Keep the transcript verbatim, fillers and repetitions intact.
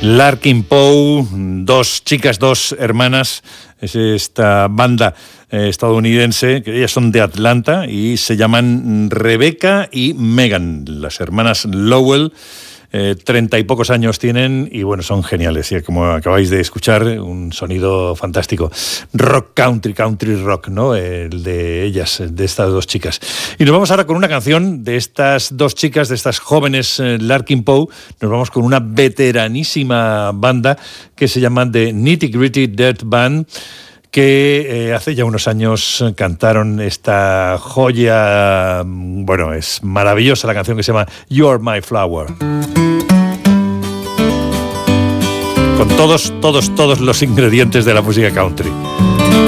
Larkin Poe, dos chicas, dos hermanas, es esta banda eh, estadounidense, que ellas son de Atlanta y se llaman Rebecca y Megan, las hermanas Lowell. Eh, treinta y pocos años tienen y bueno, son geniales, y como acabáis de escuchar, un sonido fantástico, rock country, country rock, ¿no? El de ellas, de estas dos chicas. Y nos vamos ahora con una canción de estas dos chicas, de estas jóvenes eh, Larkin Poe. Nos vamos con una veteranísima banda que se llama The Nitty Gritty Dirt Band, que eh, hace ya unos años cantaron esta joya. Bueno, es maravillosa la canción que se llama You're My Flower. Con todos, todos, todos los ingredientes de la música country.